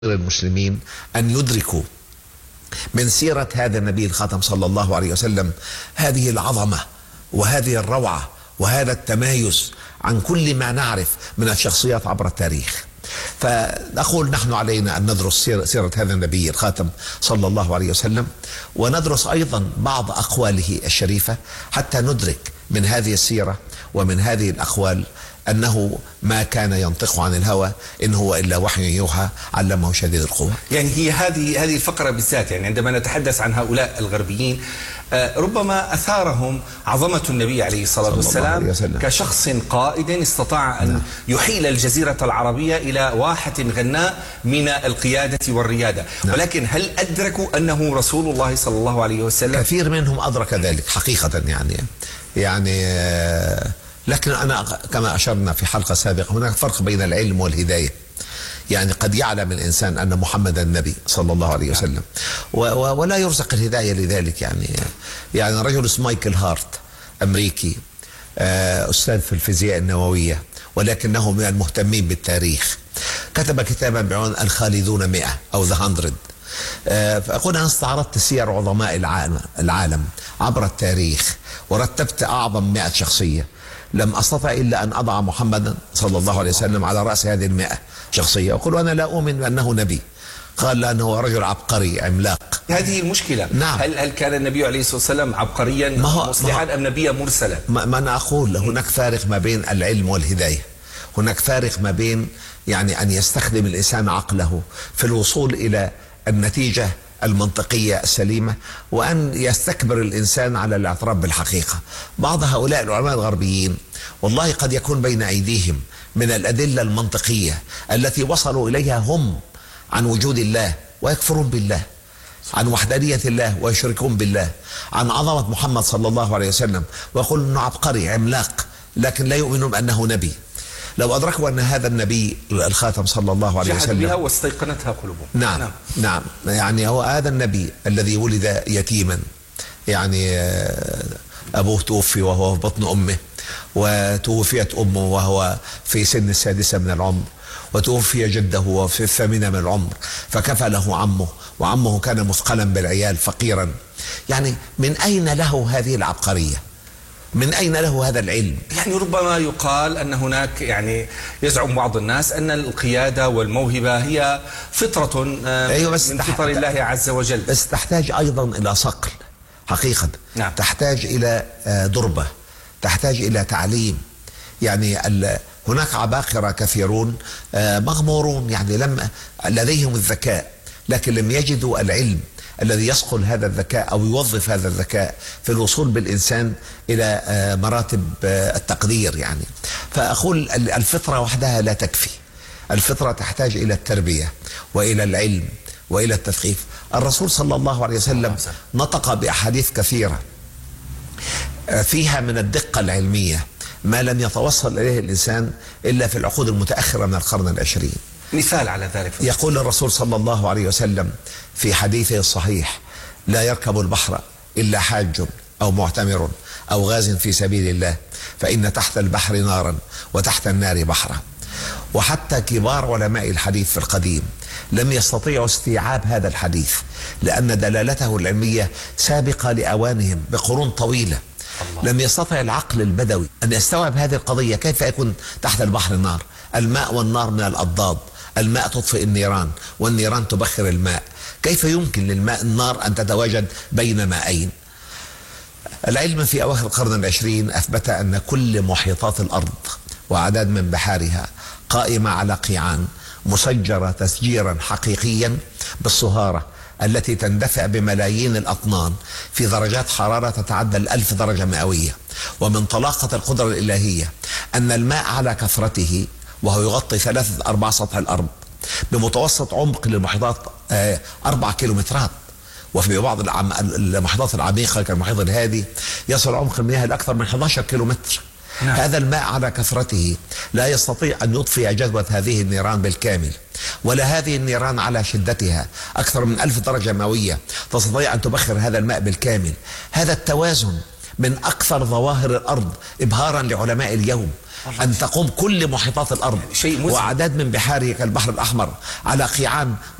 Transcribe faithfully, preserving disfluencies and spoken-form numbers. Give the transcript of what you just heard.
المسلمين أن يدركوا من سيرة هذا النبي الخاتم صلى الله عليه وسلم هذه العظمة وهذه الروعة وهذا التمايز عن كل ما نعرف من الشخصيات عبر التاريخ. فنقول نحن علينا أن ندرس سيرة هذا النبي الخاتم صلى الله عليه وسلم، وندرس أيضا بعض أقواله الشريفة حتى ندرك من هذه السيرة ومن هذه الأقوال أنه ما كان ينطق عن الهوى إن هو إلا وحي يوحى علمه شديد القوى. يعني هي هذه هذه الفقرة بالذات، يعني عندما نتحدث عن هؤلاء الغربيين ربما أثارهم عظمة النبي عليه الصلاة والسلام كشخص قائد استطاع أن نعم. يحيل الجزيرة العربية إلى واحة غناء من القيادة والريادة، نعم. ولكن هل أدركوا أنه رسول الله صلى الله عليه وسلم؟ كثير منهم أدرك ذلك حقيقة، يعني يعني لكن أنا كما أشرنا في حلقة سابقة هناك فرق بين العلم والهداية. يعني قد يعلم الإنسان أن محمدا النبي صلى الله عليه وسلم ولا يرزق الهداية لذلك. يعني يعني رجل اسمه مايكل هارت أمريكي أستاذ في الفيزياء النووية ولكنه من المهتمين بالتاريخ، كتب كتابا بعنوان الخالدون مئة أو ذا هندرد. فأقول أنا استعرضت سير عظماء العالم, العالم عبر التاريخ ورتبت أعظم مئة شخصية، لم أستطع إلا أن أضع محمدا صلى الله عليه وسلم على رأس هذه المئة شخصية. أقول أنا لا أؤمن بأنه نبي، قال لأنه رجل عبقري عملاق. هذه المشكلة. نعم. هل هل كان النبي عليه الصلاة والسلام عبقريا مصلحا أم نبيا مرسلا؟ ما, ما أنا أقول هناك فارق ما بين العلم والهداية، هناك فارق ما بين يعني أن يستخدم الإنسان عقله في الوصول إلى النتيجة المنطقية السليمة وأن يستكبر الإنسان على الاعتراف بالحقيقة. بعض هؤلاء العلماء الغربيين والله قد يكون بين أيديهم من الأدلة المنطقية التي وصلوا إليها هم عن وجود الله ويكفرون بالله، عن وحدانية الله ويشركون بالله، عن عظمة محمد صلى الله عليه وسلم ويقول أنه عبقري عملاق، لكن لا يؤمنون أنه نبي. لو أدركوا أن هذا النبي الخاتم صلى الله عليه وسلم جحد بها واستيقنتها قلوبهم. نعم نعم, نعم. يعني هو هذا النبي الذي ولد يتيما، يعني أبوه توفي وهو في بطن أمه، وتوفيت أمه وهو في سن السادسة من العمر، وتوفي جده وهو في الثامنة من العمر، فكفله عمه، وعمه كان مثقلا بالعيال فقيرا. يعني من أين له هذه العبقرية؟ من أين له هذا العلم؟ يعني ربما يقال أن هناك، يعني يزعم بعض الناس أن القيادة والموهبة هي فطرة أيوة بس من فطر الله عز وجل، بس تحتاج أيضا إلى صقل حقيقة. نعم. تحتاج إلى ضربة، تحتاج إلى تعليم. يعني هناك عباقرة كثيرون مغمورون، يعني لم لديهم الذكاء لكن لم يجدوا العلم الذي يصقل هذا الذكاء أو يوظف هذا الذكاء في الوصول بالإنسان إلى مراتب التقدير. يعني فأقول الفطرة وحدها لا تكفي، الفطرة تحتاج إلى التربية وإلى العلم وإلى التثقيف. الرسول صلى الله عليه وسلم نطق بأحاديث كثيرة فيها من الدقة العلمية ما لم يتوصل إليه الإنسان إلا في العقود المتأخرة من القرن العشرين. مثال على ذلك يقول الرسول صلى الله عليه وسلم في حديثه الصحيح: لا يركب البحر إلا حاج أو معتمر أو غاز في سبيل الله، فإن تحت البحر نارا وتحت النار بحرا. وحتى كبار علماء الحديث في القديم لم يستطيعوا استيعاب هذا الحديث لأن دلالته العلمية سابقة لأوانهم بقرون طويلة. الله. لم يستطع العقل البدوي أن يستوعب هذه القضية. كيف يكون تحت البحر نار؟ الماء والنار من الأضداد، الماء تطفئ النيران والنيران تبخر الماء، كيف يمكن للماء النار أن تتواجد بين ماءين؟ العلم في أواخر القرن العشرين أثبت أن كل محيطات الأرض وعدد من بحارها قائمة على قيعان مسجرة تسجيرا حقيقيا بالصهارة التي تندفع بملايين الأطنان في درجات حرارة تتعدى الألف درجة مئوية. ومن طلاقة القدرة الإلهية أن الماء على كثرته وهو يغطي ثلاثة أرباع سطح الأرض بمتوسط عمق للمحيطات أربع كيلومترات، وفي بعض المحيطات العميقة كالمحيط الهادي يصل عمق المياه لأكثر من أحد عشر كيلومتر. نعم. هذا الماء على كثرته لا يستطيع أن يطفئ جذوة هذه النيران بالكامل، ولا هذه النيران على شدتها أكثر من ألف درجة مئوية تستطيع أن تبخر هذا الماء بالكامل. هذا التوازن من أكثر ظواهر الأرض إبهارا لعلماء اليوم. أن تقوم كل محيطات الأرض شيء مزعج. وأعداد من بحاره كالبحر الأحمر على قيعان